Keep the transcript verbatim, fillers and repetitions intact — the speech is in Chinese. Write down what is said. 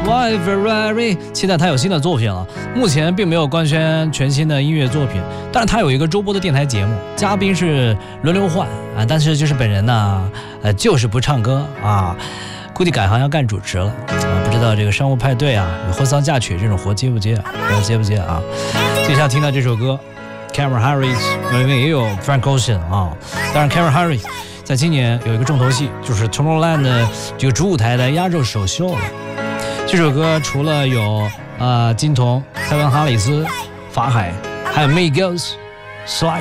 White Ferrari， 期待他有新的作品了。目前并没有官宣全新的音乐作品，但是他有一个周播的电台节目，嘉宾是轮流换啊，但是就是本人呢，呃，就是不唱歌啊，估计改行要干主持了啊，不知道这个商务派对啊，有婚丧嫁娶这种活接不接啊？不知道接不接啊？接下来听到这首歌 ，Calvin Harris 里面也有 Frank Ocean 啊，当然 Calvin Harris 在今年有一个重头戏，就是 Tomorrowland 的这个主舞台的压轴首秀了。这首歌除了有呃金童凯文哈里斯、法海，还有 Migos、Sly。